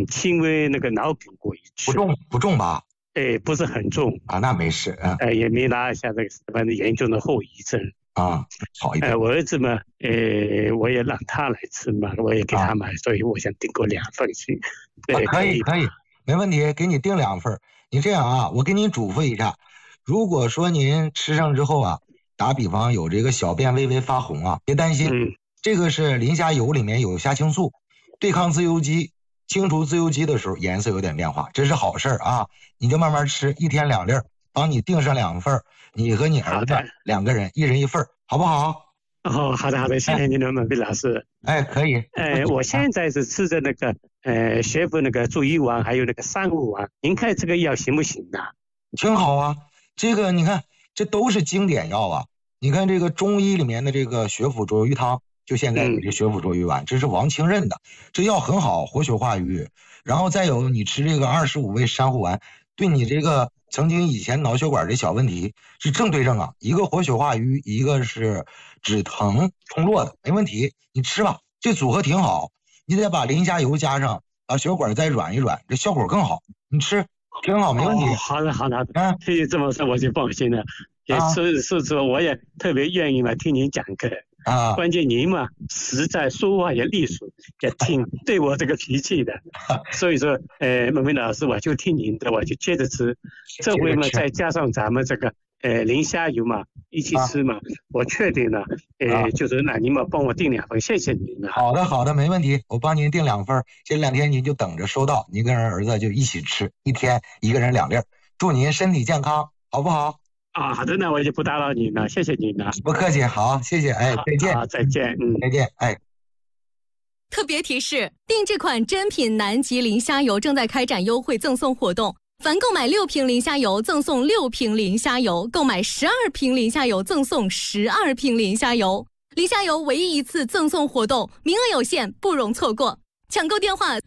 轻微那个脑梗过一次。 不重吧？ 不是很重啊，那没事啊。 也没拿下这个反正严重的后遗症啊，好一点。 我儿子嘛，我也让他来吃嘛，我也给他买，所以我想订购2份去。 可以，没问题，给你订2份。你这样啊，我给你嘱咐一下，如果说您吃上之后啊，打比方有这个小便微微发红啊，别担心，这个是磷虾油里面有虾青素，对抗自由基。清除自由基的时候颜色有点变化，这是好事啊！你就慢慢吃，1天2粒，帮你订上2份，你和你儿子2个人，1人1份，好不好？ 好的，谢谢您的门卫老师。 可以。 我现在是吃着那个学府那个助益丸，还有那个3物丸，您看这个药行不行啊？ 挺好啊，这个你看，这都是经典药啊！你看这个中医里面的这个血府逐瘀汤。就现在你这血府逐瘀丸，这是王清任的，这药很好，活血化瘀。然后再有你吃这个25味珊瑚丸，对你这个曾经以前脑血管的小问题是正对症啊，一个活血化瘀，一个是止疼通络的，没问题，你吃吧，这组合挺好。你得把磷虾油加上，把血管再软一软，这效果更好。你吃挺好，没问题。 好的，谢谢这么说我就放心了。也是我也特别愿意嘛听您讲课。关键您嘛实在说话也利索，也挺对我这个脾气的，所以说门卫老师我就听您的，我就接着吃。这回嘛再加上咱们这个磷虾油嘛一起吃嘛，我确定了就是那您嘛帮我订2份，谢谢您了。 好的，没问题，我帮您订2份，这2天您就等着收到，您跟儿子就一起吃，1天1个人2粒，祝您身体健康，好不好？ 好的，那我就不打扰您了，谢谢您了。 不客气，好，谢谢，再见。 再见， 再见， 特别提示：订这款珍品南极磷虾油正在开展优惠赠送活动，凡购买6瓶磷虾油赠送6瓶磷虾油，购买12瓶磷虾油赠送12瓶磷虾油。磷虾油唯一一次赠送活动，名额有限，不容错过。抢购电话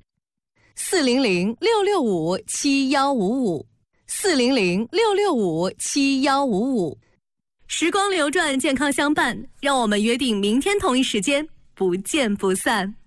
：400-665-7155。400-665-7155。时光流转，健康相伴，让我们约定明天同一时间不见不散。